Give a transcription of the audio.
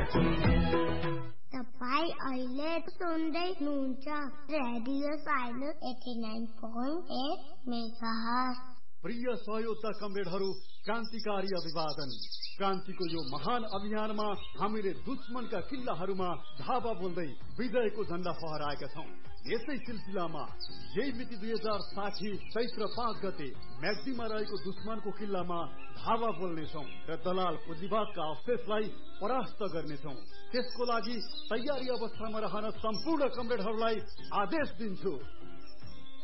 तपाईं अहिले सुन्दै हुनुहुन्छ रेडियो साइलेन्स 89.8 मेगाहर्ज। प्रिय सहयोद्धा कमरेडहरू, क्रान्तिकारी अभिवादन। क्रान्तिको यो महान अभियानमा हामीले दुश्मनका किल्लाहरूमा धावा बोल्दै विजयको झण्डा फहराएका छौं। यसै सिलसिलामा यही मिति 2060 चैत्र 5 गते म्याग्दीमा रहेको दुश्मनको किल्लामा धावा बोल्नेछौं र दलाल पुँजीवादका अवशेषलाई परास्त गर्नेछौं। त्यसको लागि तयारी अवस्थामा रहन सम्पूर्ण कमरेडहरूलाई आदेश दिन्छु।